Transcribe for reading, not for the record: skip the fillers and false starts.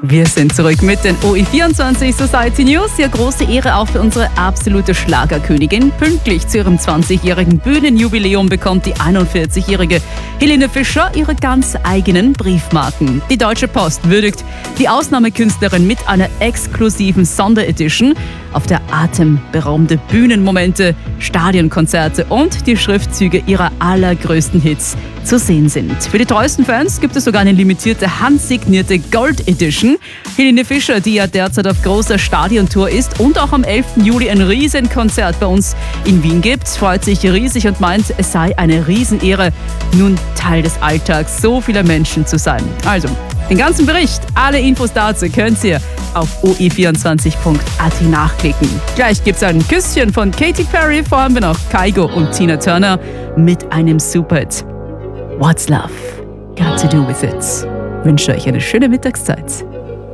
Wir sind zurück mit den OE24 Society News. Ja, große Ehre auch für unsere absolute Schlagerkönigin. Pünktlich zu ihrem 20-jährigen Bühnenjubiläum bekommt die 41-jährige Helene Fischer ihre ganz eigenen Briefmarken. Die Deutsche Post würdigt die Ausnahmekünstlerin mit einer exklusiven Sonderedition, auf der atemberaubende Bühnenmomente, Stadionkonzerte und die Schriftzüge ihrer allergrößten Hits zu sehen sind. Für die treuesten Fans gibt es sogar eine limitierte, handsignierte Gold Edition. Helene Fischer, die ja derzeit auf großer Stadiontour ist und auch am 11. Juli ein Riesenkonzert bei uns in Wien gibt, freut sich riesig und meint, es sei eine Riesenehre, nun Teil des Alltags so vieler Menschen zu sein. Also, den ganzen Bericht, alle Infos dazu könnt ihr auf oe24.at nachklicken. Gleich gibt's ein Küsschen von Katy Perry, vor allem noch Kygo und Tina Turner mit einem Superhit. What's Love Got to Do With It? Wünsche euch eine schöne Mittagszeit.